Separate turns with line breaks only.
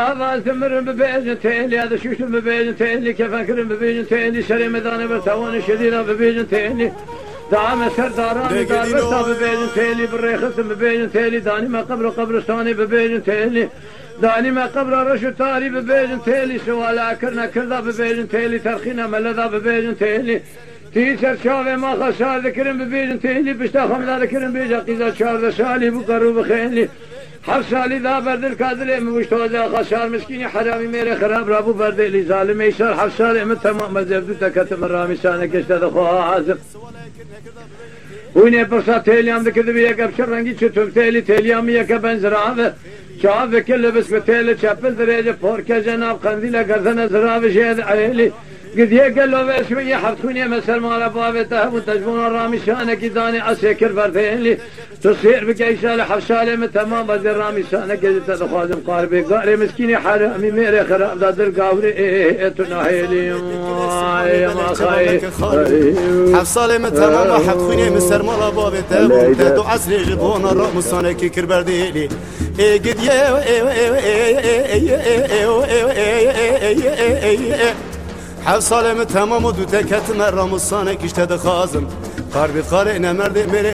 هذا ثمر ببيجن تيلي هذا شوش ببيجن تيلي كيف أكرم ببيجن تيلي شري مداني برتواني شديدة ببيجن تيلي دعم سرداراني دار برتا ببيجن تيلي بالريخص ببيجن تيلي داني ما قبرستاني ببيجن تيلي داني ما قبر رشد تاري ببيجن تيلي سوالا كرنا كردا ببيجن تيلي ترخينا ملذا ببيجن تيلي تيسر شافي ما خسار ذكرن ببيجن تيلي بشتا خمدا ذكرن بيجا قيزا شار شالي بقرو بخيلي حفصالي ذا برد الكادري موشتوزا خسار مسكيني حرامي ميري خراب رابو برد اللي ظالم يسار حفصالي من تمام مزبدو تكتم الرامي سانك اشتاد خوها عازم ويني برسا تيليام ذكر بيك ابشر رنگي چتوم تيليام يك بنزرافه شاف كل بس بتيل چپل درجه پورك جناب قنديله گردن زراف شهد عيلي قد يقل له شويه حفتوني مثل ما بابته وتجبون الرامي شانك داني اسكر برديلي تصير بكيشال حفشاله من تمام بدر رامي شانك قد تخازم قاربي قاري مسكيني حرامي ميري خراب دادر قاوري تناهيلي يا ما خاي
حفصاله من تمام حفتوني مثل ما بابته وتدو عسل جبون الرامي شانك كر برديلي قد حفصاله من تمام ودو تكت مرة مصانك اشتد خازم قاربي قارئنا مرد